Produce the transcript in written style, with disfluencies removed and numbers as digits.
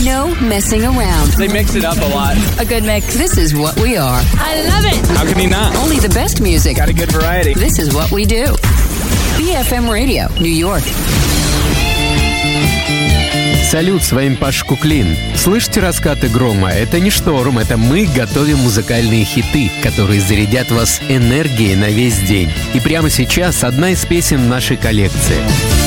No messing around. They mix it up a lot. A good mix. This is what we are. I love it. How can you not? Only the best music. Got a good variety. This is what we do. BFM Radio, New York. Салют, с вами Паш Куклин. Слышите раскаты грома? Это не шторм, это мы готовим музыкальные хиты, которые зарядят вас энергией на весь день. И прямо сейчас одна из песен нашей коллекции.